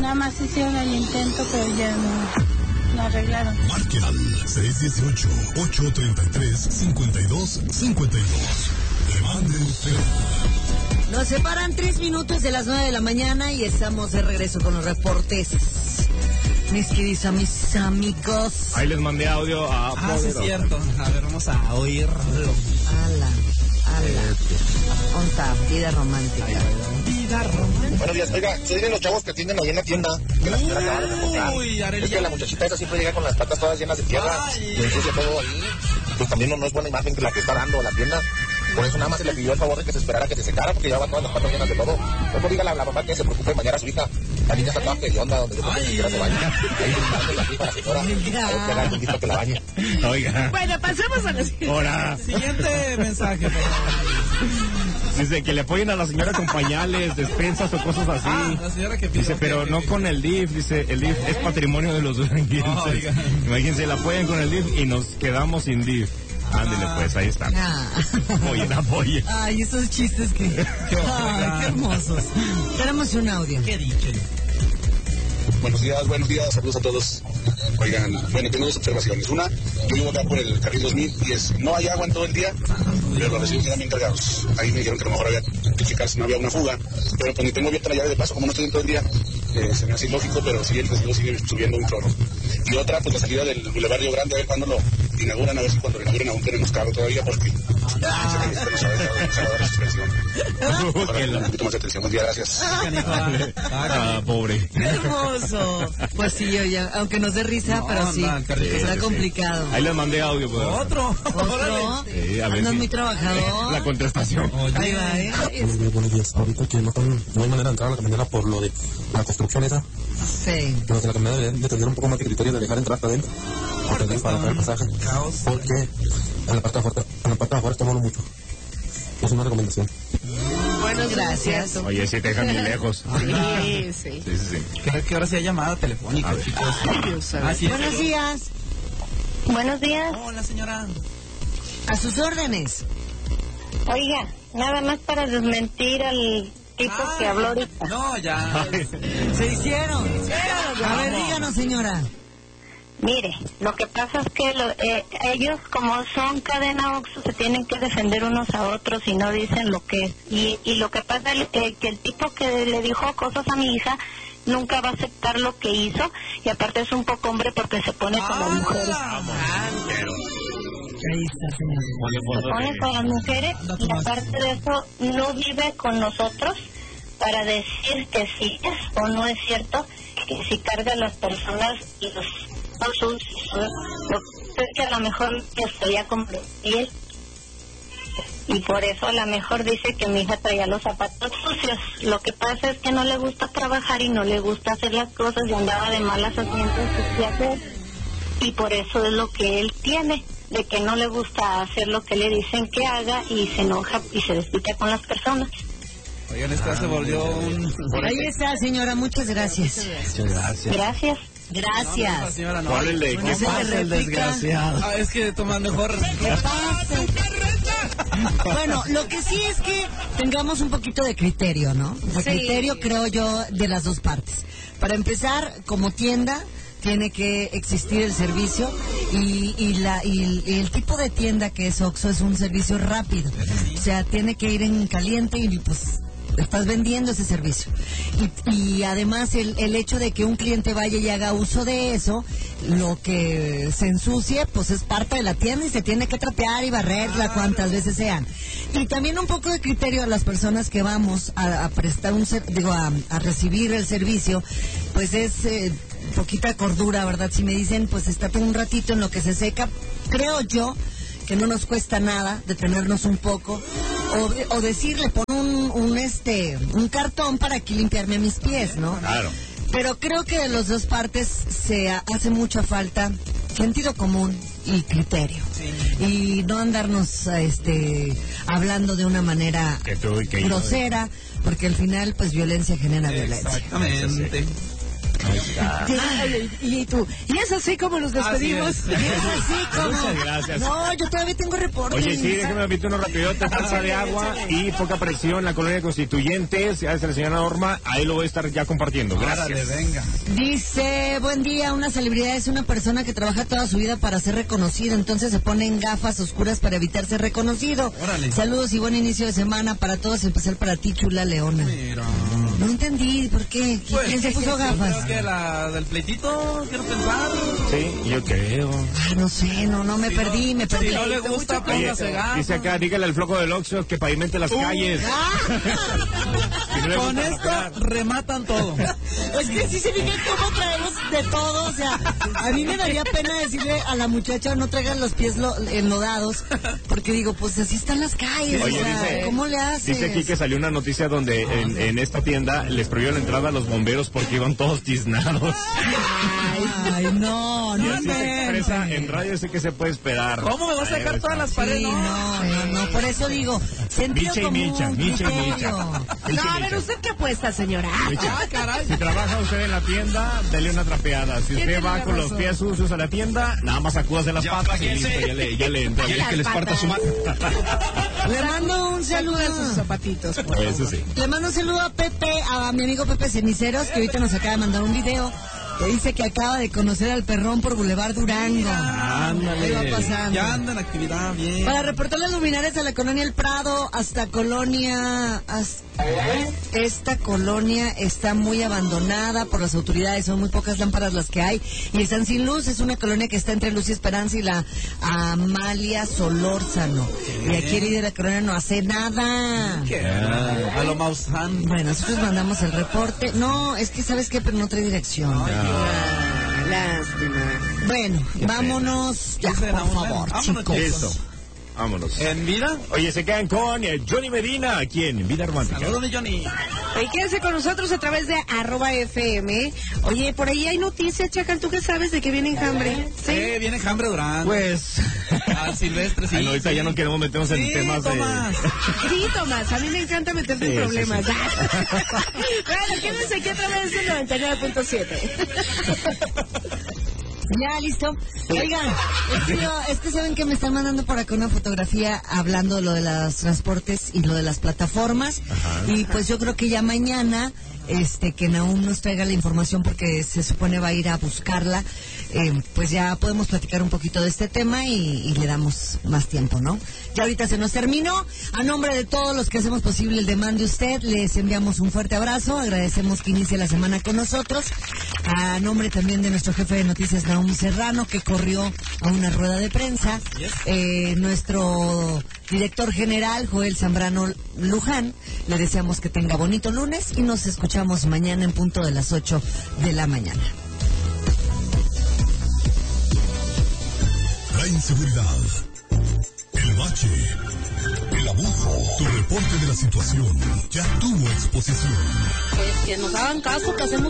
Nada más hicieron el intento, pero ya no arreglaron. Marque al 618-833-5252. Le mande usted. Nos separan 3 minutos de las 9 de la mañana y estamos de regreso con los reportes. Mis queridos amigos. Ahí les mandé audio a... sí es cierto. A ver, vamos a oírlo. Ala. Onta, vida romántica. Buenos días, oiga, se dicen los chavos que tienen ahí en la tienda que la señora acaba de reportar. Es que la muchachita esa siempre llega con las patas todas llenas de tierra y ensucia todo ahí. Pues también no es buena imagen que la que está dando la tienda. Por eso nada más se le pidió el favor de que se esperara que se secara porque llevaba todas las patas llenas de todo. Luego dígale a la mamá que se preocupe de bañar a su hija. La niña está toda onda donde yo creo que ni siquiera se baña. Ahí la hija, la señora. A ver que haga el que la bañe. Oiga. Bueno, pasemos a la siguiente mensaje, por favor. Dice que le apoyen a la señora con pañales, despensas o cosas así. La señora que pide, dice, pero no con el DIF. Dice, el DIF es patrimonio de los duranguenses. Imagínense, la apoyan con el DIF y nos quedamos sin DIF. Ándele pues, ahí está. Apoyen. Ay, esos chistes que... Ay, qué hermosos. Tenemos un audio. ¿Qué dicho? Buenos días, saludos a todos. Oigan, bueno, tengo 2 observaciones. Una, yo vivo acá por el carril 2000 y es, no hay agua en todo el día, pero los residuos quedan bien cargados. Ahí me dijeron que a lo mejor había que checar si no había una fuga, pero pues ni tengo abierta la llave de paso, como no estoy en todo el día, se me hace ilógico, pero sí, el residuo sigue subiendo un chorro. Y otra, pues la salida del Boulevard Río Grande, a ver cuándo lo inauguran, a ver si cuando lo inauguran aún tenemos carro todavía, porque se necesita un salvador de suspensión. Un poquito más de atención, buen día, gracias. Pobre. Hermoso. Pues sí, oye, aunque nos dé risa, pero sí, está complicado. Ahí les mandé audio. Pues. ¿Otro? A ver si... muy trabajador. La contestación. Ahí va, Buenos días. Ahorita que no hay manera de entrar a la caminera por lo de la construcción esa. Sí. Los de la caminera deberían de tener un poco más de criterio de dejar entrar hasta adentro. Para pagar el pasaje. Porque en la parte de afuera está mucho. Es una recomendación. Bueno, gracias. Oye, si te dejan muy lejos. Sí. Creo que ahora sí hay llamada telefónica, chicos. Buenos días. Buenos días. Hola, señora. A sus órdenes. Oiga, nada más para desmentir al tipo que habló ahorita. No, ya. Se hicieron. A ver, díganos, señora. Mire, lo que pasa es que ellos, como son cadena OXXO, se tienen que defender unos a otros y no dicen lo que es. Y lo que pasa es que el tipo que le dijo cosas a mi hija nunca va a aceptar lo que hizo, y aparte es un poco hombre porque se pone con las mujeres. Se pone con las mujeres y aparte de eso no vive con nosotros para decir que sí es o no es cierto, que si carga a las personas y los es que a lo mejor estaría como él, y por eso a lo mejor dice que mi hija traía los zapatos sucios. Lo que pasa es que no le gusta trabajar y no le gusta hacer las cosas y andaba de malas haciendo sus hacer, y por eso es lo que él tiene, de que no le gusta hacer lo que le dicen que haga y se enoja y se desquita con las personas. Oigan, esta se volvió un... Ahí está, señora, muchas gracias. Gracias. Gracias. Señora, no. ¿Cuál es el ¿Qué pasa, el desgraciado? Es que toma mejor. ¿Qué pasa? Bueno, lo que sí es que tengamos un poquito de criterio, ¿no? De criterio, creo yo, de las dos partes. Para empezar, como tienda, tiene que existir el servicio y el tipo de tienda que es OXXO es un servicio rápido. O sea, tiene que ir en caliente y pues estás vendiendo ese servicio. Y además el hecho de que un cliente vaya y haga uso de eso, lo que se ensucie, pues es parte de la tienda y se tiene que trapear y barrerla cuantas veces sean. Y también un poco de criterio a las personas que vamos a prestar a recibir el servicio, pues es poquita cordura, ¿verdad? Si me dicen, pues estate un ratito en lo que se seca, creo yo que no nos cuesta nada detenernos un poco o decirle, pon un cartón para aquí limpiarme mis pies, ¿no? Claro. Pero creo que de las dos partes se hace mucha falta sentido común y criterio. Sí. Y no andarnos hablando de una manera grosera, porque al final pues violencia genera violencia. Exactamente. Y tú, y es así como nos despedimos. Y es así como... Muchas gracias. No, yo todavía tengo reportes. Oye, sí, déjame meter unos rapidotes, falta de agua y poca presión en la colonia de Constituyentes. Ya es la señora Norma, ahí lo voy a estar ya compartiendo. Gracias. Órale, venga. Dice, buen día, una celebridad es una persona que trabaja toda su vida para ser reconocido, entonces se pone en gafas oscuras para evitar ser reconocido. Órale. Saludos y buen inicio de semana para todos, empezar para ti, Chula Leona. Mira. No entendí, ¿por qué? Pues, ¿Quién se puso gafas? Creo que la del pleitito, quiero pensar. Sí, yo creo. Ah, no sé, no me perdí. Si no le gusta, Oye, póngase gafas. dice acá, dígale al floco del Oxxo que pavimente las calles. Si no le Con gusta esto pagar. rematan todo. Es que sí se fijan cómo traemos de todo, o sea, a mí me daría pena decirle a la muchacha no traigan los pies enlodados, porque digo, pues así están las calles, Oye, o sea, dice- ¿cómo le haces? Dice aquí que salió una noticia donde en esta tienda les prohibió la entrada a los bomberos porque iban todos tiznados. Ay, no, Y no así se expresa en radio, sé que se puede esperar. ¿Cómo me vas a sacar todas las Sí, paredes? no, por eso digo, sentido Micha y común, Micha, Micha y criterio. Micha. No, a ver, ¿usted qué apuesta, señora? Ah, caray. Si trabaja usted en la tienda, dele una trapeada. Si usted tiene va la con los razón? pies sucios a la tienda, nada más sacúdase las patas y listo, ya le entra. ¿Quiere que les parta su mano? Le mando un saludo. Saluda sus zapatitos, por favor. Eso sí. Le mando un saludo a Pepe, a mi amigo Pepe Ceniceros, que ahorita nos acaba de mandar un video que dice que acaba de conocer al perrón por Boulevard Durango. Ándale. Ahí va pasando. Ya anda en actividad, bien. Para reportar las luminarias de la colonia El Prado hasta colonia... Esta colonia está muy abandonada por las autoridades, son muy pocas lámparas las que hay y están sin luz. Es una colonia que está entre Luz y Esperanza y la Amalia Solórzano. Y aquí el líder de la colonia no hace nada. ¿Qué? A lo Maussan. Bueno, nosotros mandamos el reporte. No, es que ¿sabes qué? Pero no trae dirección. Lástima. Bueno, vámonos ya, Dicen a por una, favor, vámonos, chicos. Listo. Vámonos. ¿En vida? Oye, se quedan con Johnny Medina, aquí en Vida Romántica. Saludos, mi Johnny. Y quédense con nosotros a través de @FM. Oye, por ahí hay noticias, Chacal, ¿tú qué sabes de que viene Enjambre? ¿Sí? Viene Jambre Durán. Pues... Al Silvestre, sí. Ay, no, ahorita ya no queremos meternos en Sí, temas Tomás. Sí, Tomás, a mí me encanta meterte en Sí, problemas. sí, Bueno, quédense aquí a través del 99.7. Ya, listo. Oigan, es que saben que me están mandando por acá una fotografía hablando de lo de los transportes y lo de las plataformas. Y pues yo creo que ya mañana, que Nahum nos traiga la información porque se supone va a ir a buscarla, pues ya podemos platicar un poquito de este tema y le damos más tiempo, ¿no? Ya ahorita se nos terminó. A nombre de todos los que hacemos posible el Demande Usted, les enviamos un fuerte abrazo. Agradecemos que inicie la semana con nosotros. A nombre también de nuestro jefe de noticias, Nahum Serrano, que corrió a una rueda de prensa. Nuestro director general, Joel Zambrano Luján, le deseamos que tenga bonito lunes y nos escuchamos mañana en punto de las 8 de la mañana. La inseguridad, el bache, el abuso, tu reporte de la situación ya tuvo exposición. Que nos hagan caso, que hacemos